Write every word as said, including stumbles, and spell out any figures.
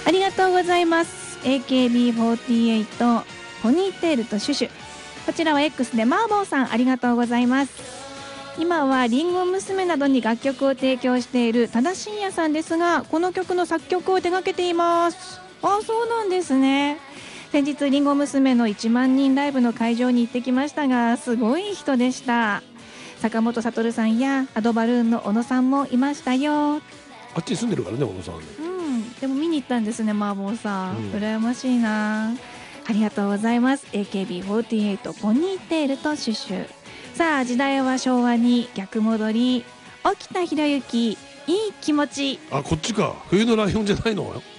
ありがとうございます。 エーケービーフォーティーエイト ポニーテールとシュシュ、こちらは X でマーボーさん、ありがとうございます。今はリンゴ娘などに楽曲を提供している多田真也さんですが、この曲の作曲を手掛けています。あ、そうなんですね。先日リンゴ娘のいちまんにんライブの会場に行ってきましたが、すごい人でした。坂本悟さんやアドバルーンの小野さんもいましたよ。 あっちに住んでるからね、小野さん。 うん、でも見に行ったんですね、マーボーさん、 うん、 羨ましいな。ありがとうございます。 エーケービーフォーティーエイト ポニーテールとシュシュ。さあ、時代は昭和に逆戻り。沖田博之、いい気持ち。 あ、こっちか。冬のライオンじゃないの。